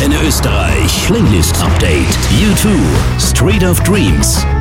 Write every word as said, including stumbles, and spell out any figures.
Antenne Österreich Playlist Update. U zwei Street of Dreams.